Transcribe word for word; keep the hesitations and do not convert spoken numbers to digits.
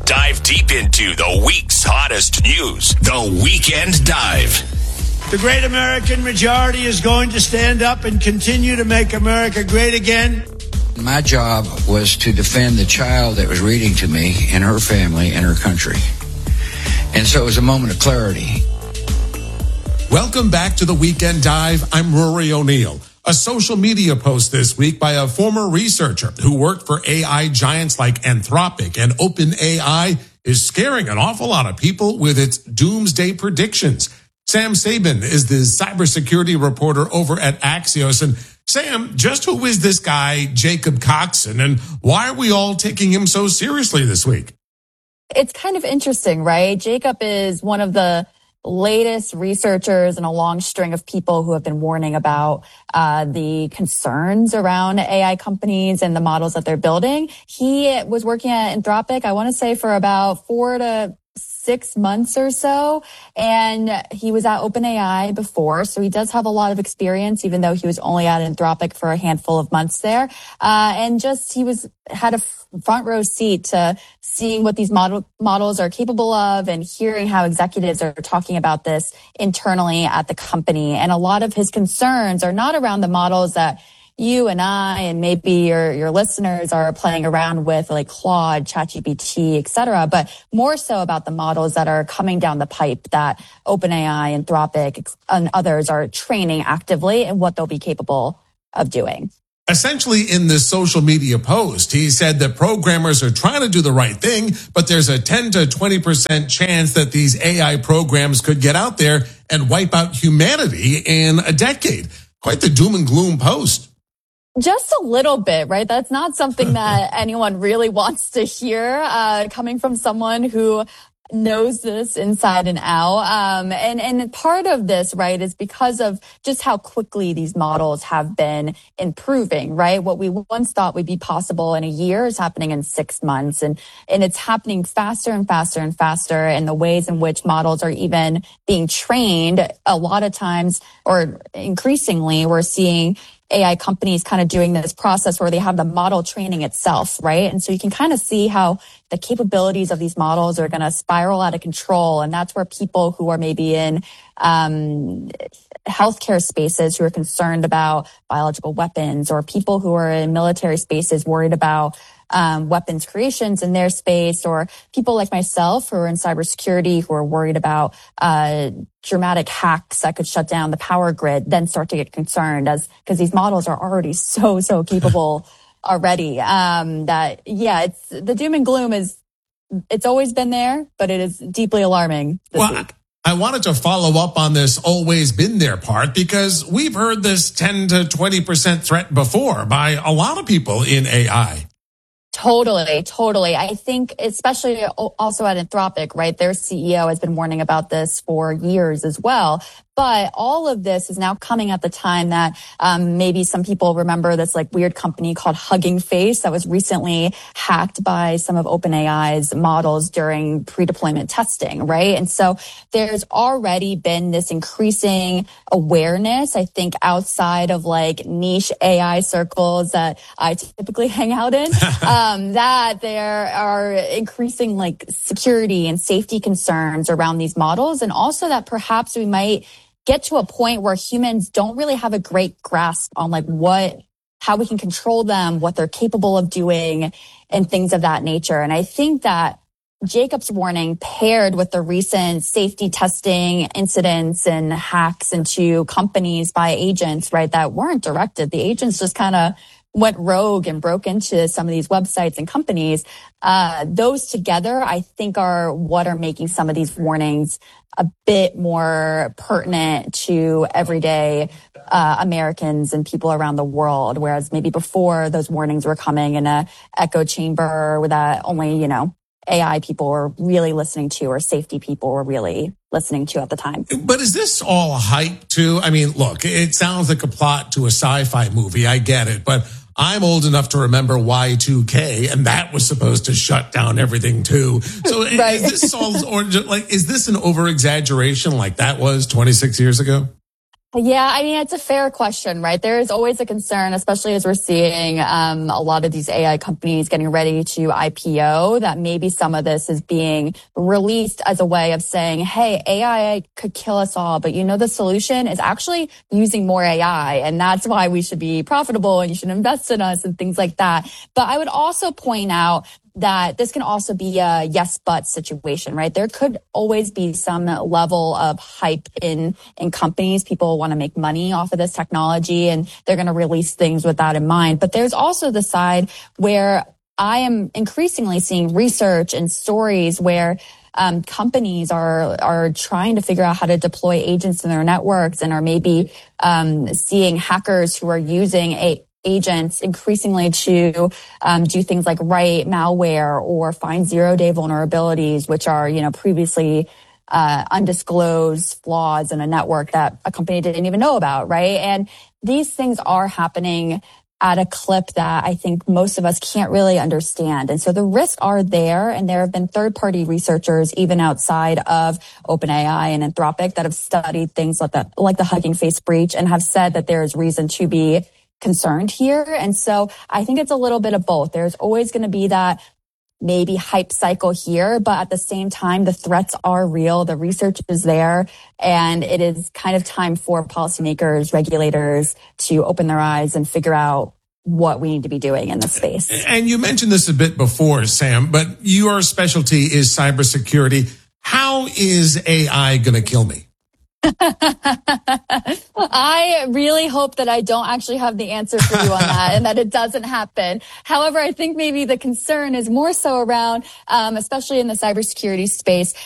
Dive deep into the week's hottest news. The Weekend Dive. The great American majority is going to stand up and continue to make America great again. My job was to defend the child that was reading to me and her family and her country. And so it was a moment of clarity. Welcome back to the Weekend Dive. I'm Rory O'Neill. A social media post this week by a former researcher who worked for A I giants like Anthropic and OpenAI is scaring an awful lot of people with its doomsday predictions. Sam Sabin is the cybersecurity reporter over at Axios. And Sam, just who is this guy, Jacob Coxon, and why are we all taking him so seriously this week? It's kind of interesting, right? Jacob is one of the latest researchers in a long string of people who have been warning about uh, the concerns around A I companies and the models that they're building. He was working at Anthropic, I want to say, for about four to six months or so. And he was at OpenAI before. So he does have a lot of experience, even though he was only at Anthropic for a handful of months there. Uh, and just, he was, had a front row seat to seeing what these model, models are capable of and hearing how executives are talking about this internally at the company. And a lot of his concerns are not around the models that you and I and maybe your, your listeners are playing around with, like Claude, ChatGPT, et cetera, but more so about the models that are coming down the pipe that OpenAI, Anthropic, and others are training actively and what they'll be capable of doing. Essentially, in this social media post, he said that programmers are trying to do the right thing, but there's a ten to twenty percent chance that these A I programs could get out there and wipe out humanity in a decade. Quite the doom and gloom post. Just a little bit, right? That's not something that anyone really wants to hear, uh, coming from someone who knows this inside and out. Um, and, and part of this, right, is because of just how quickly these models have been improving, right? What we once thought would be possible in a year is happening in six months. And, and it's happening faster and faster and faster. And the ways in which models are even being trained, a lot of times, or increasingly, we're seeing A I companies kind of doing this process where they have the model training itself, right? And so you can kind of see how the capabilities of these models are going to spiral out of control. And that's where people who are maybe in um healthcare spaces who are concerned about biological weapons, or people who are in military spaces worried about Um, weapons creations in their space, or people like myself who are in cybersecurity who are worried about uh, dramatic hacks that could shut down the power grid, then start to get concerned as because these models are already so, so capable already. Um, that, yeah, it's the doom and gloom is, it's always been there, but it is deeply alarming this well, week. I wanted to follow up on this always been there part because we've heard this ten to twenty percent threat before by a lot of people in A I. Totally, totally. I think especially also at Anthropic, right? Their C E O has been warning about this for years as well. But all of this is now coming at the time that um, maybe some people remember this like weird company called Hugging Face that was recently hacked by some of OpenAI's models during pre-deployment testing, right? And so there's already been this increasing awareness, I think, outside of like niche A I circles that I typically hang out in, um, that there are increasing like security and safety concerns around these models, and also that perhaps we might get to a point where humans don't really have a great grasp on like what, how we can control them, what they're capable of doing, and things of that nature. And I think that Jacob's warning, paired with the recent safety testing incidents and hacks into companies by agents, right, that weren't directed. The agents just kind of went rogue and broke into some of these websites and companies. Uh, those together, I think, are what are making some of these warnings a bit more pertinent to everyday uh, Americans and people around the world. Whereas maybe before, those warnings were coming in a echo chamber that only, you know, A I people were really listening to, or safety people were really listening to at the time. But is this all hype too? I mean, look, it sounds like a plot to a sci-fi movie. I get it, but I'm old enough to remember Y two K, and that was supposed to shut down everything too. So right. is this all, or like, is this an over exaggeration like that was twenty-six years ago? Yeah, I mean, it's a fair question, right? There is always a concern, especially as we're seeing um, a lot of these A I companies getting ready to I P O, that maybe some of this is being released as a way of saying, hey, A I could kill us all, but you know, the solution is actually using more A I, and that's why we should be profitable and you should invest in us and things like that. But I would also point out that this can also be a yes, but situation, right? There could always be some level of hype in, in companies. People want to make money off of this technology and they're going to release things with that in mind. But there's also the side where I am increasingly seeing research and stories where um, companies are, are trying to figure out how to deploy agents in their networks and are maybe, um, seeing hackers who are using a agents increasingly to um, do things like write malware or find zero-day vulnerabilities, which are, you know, previously uh, undisclosed flaws in a network that a company didn't even know about, right? And these things are happening at a clip that I think most of us can't really understand. And so the risks are there, and there have been third-party researchers, even outside of OpenAI and Anthropic, that have studied things like that, like the Hugging Face breach, and have said that there is reason to be concerned here. And so I think it's a little bit of both. There's always going to be that maybe hype cycle here, but at the same time, the threats are real. The research is there, and it is kind of time for policymakers, regulators to open their eyes and figure out what we need to be doing in this space. And you mentioned this a bit before, Sam, but your specialty is cybersecurity. How is A I going to kill me? I really hope that I don't actually have the answer for you on that and that it doesn't happen. However, I think maybe the concern is more so around, um, especially in the cybersecurity space,